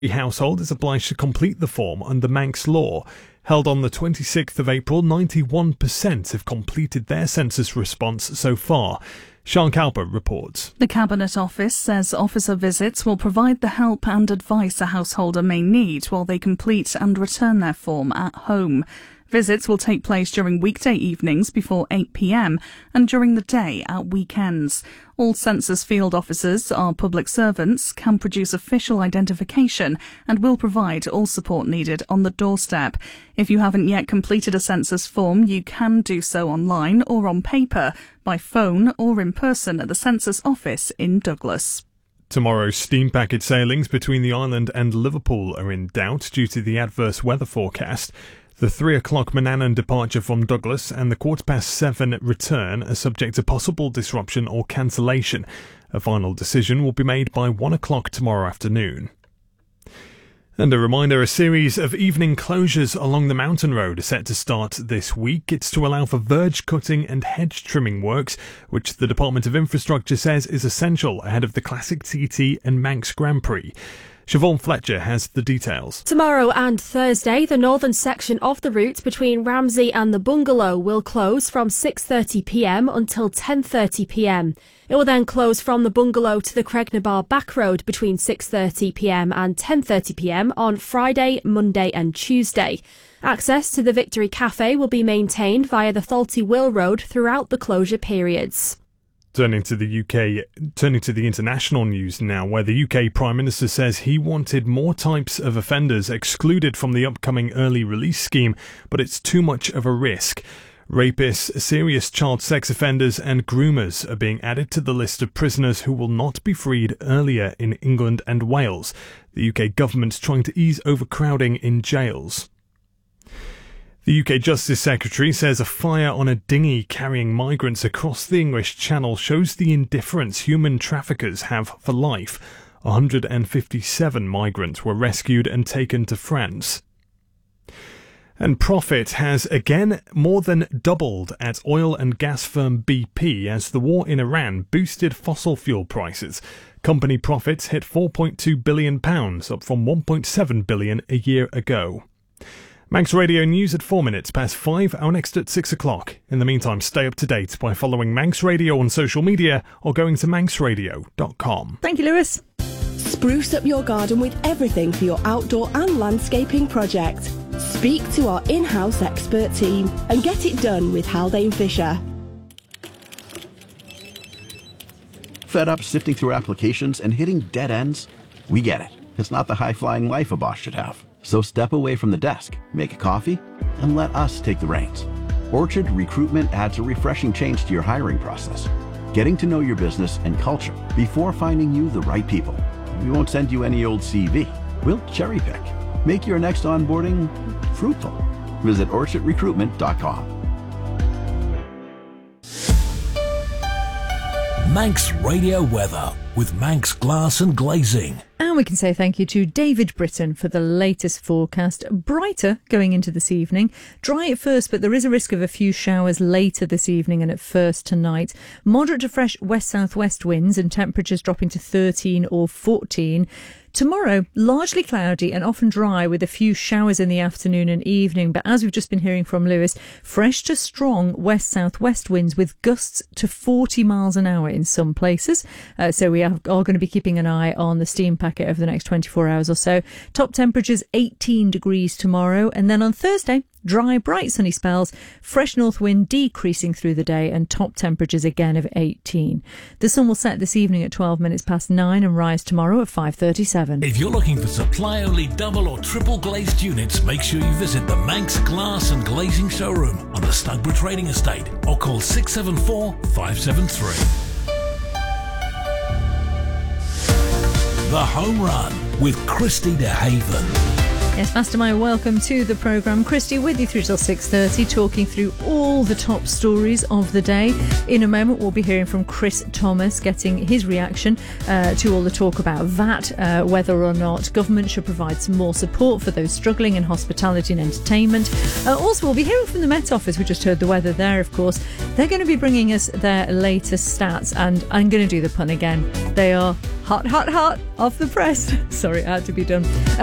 household is obliged to complete the form under Manx law. Held on the 26th of April, 91% have completed their census response so far. Sean Cowper reports. The Cabinet Office says officer visits will provide the help and advice a householder may need while they complete and return their form at home. Visits will take place during weekday evenings before 8 p.m. and during the day at weekends. All census field officers are public servants, can produce official identification and will provide all support needed on the doorstep. If you haven't yet completed a census form, you can do so online or on paper, by phone or in person at the census office in Douglas. Tomorrow's steam packet sailings between the island and Liverpool are in doubt due to the adverse weather forecast. The 3 o'clock Manannan departure from Douglas and the 7:15 return are subject to possible disruption or cancellation. A final decision will be made by 1 o'clock tomorrow afternoon. And a reminder, a series of evening closures along the mountain road are set to start this week. It's to allow for verge cutting and hedge trimming works, which the Department of Infrastructure says is essential ahead of the Classic TT and Manx Grand Prix. Siobhan Fletcher has the details. Tomorrow and Thursday, the northern section of the route between Ramsey and the Bungalow will close from 6:30 p.m. until 10:30 p.m. It will then close from the Bungalow to the Cregnabar back road between 6:30 p.m. and 10:30 p.m. on Friday, Monday and Tuesday. Access to the Victory Cafe will be maintained via the Thalty Will Road throughout the closure periods. Turning to the international news now, where the UK Prime Minister says he wanted more types of offenders excluded from the upcoming early release scheme, but it's too much of a risk. Rapists, serious child sex offenders and groomers are being added to the list of prisoners who will not be freed earlier in England and Wales. The UK government's trying to ease overcrowding in jails. The UK Justice Secretary says a fire on a dinghy carrying migrants across the English Channel shows the indifference human traffickers have for life. 157 migrants were rescued and taken to France. And profit has again more than doubled at oil and gas firm BP as the war in Iran boosted fossil fuel prices. Company profits hit £4.2 billion, up from £1.7 billion a year ago. Manx Radio News at 5:04. Our next at 6 o'clock. In the meantime, stay up to date by following Manx Radio on social media or going to manxradio.com. Thank you, Lewis. Spruce up your garden with everything for your outdoor and landscaping project. Speak to our in-house expert team and get it done with Haldane Fisher. Fed up sifting through applications and hitting dead ends? We get it. It's not the high-flying life a boss should have. So step away from the desk, make a coffee, and let us take the reins. Orchard Recruitment adds a refreshing change to your hiring process, getting to know your business and culture before finding you the right people. We won't send you any old CV. We'll cherry pick. Make your next onboarding fruitful. Visit orchardrecruitment.com. Manx Radio Weather with Manx Glass and Glazing. And we can say thank you to David Britton for the latest forecast. Brighter going into this evening. Dry at first, but there is a risk of a few showers later this evening and at first tonight. Moderate to fresh west-southwest winds and temperatures dropping to 13 or 14. Tomorrow, largely cloudy and often dry with a few showers in the afternoon and evening. But as we've just been hearing from Lewis, fresh to strong west-southwest winds with gusts to 40 miles an hour in some places. So we are going to be keeping an eye on the steam packet over the next 24 hours or so. Top temperatures 18 degrees tomorrow. And then on Thursday, dry, bright, sunny spells, fresh north wind decreasing through the day and top temperatures again of 18. The sun will set this evening at 12 minutes past 9 and rise tomorrow at 5:37. If you're looking for supply-only double or triple glazed units, make sure you visit the Manx Glass and Glazing showroom on the Stugborough Trading Estate or call 674 573. The Home Run with Christy DeHaven. Yes, Mastermind, welcome to the programme. Christy with you through till 6:30, talking through all the top stories of the day. In a moment, we'll be hearing from Chris Thomas, getting his reaction to all the talk about VAT, whether or not government should provide some more support for those struggling in hospitality and entertainment. Also, we'll be hearing from the Met Office. We just heard the weather there, of course. They're going to be bringing us their latest stats, and I'm going to do the pun again. They are hot off the press. Sorry, it had to be done.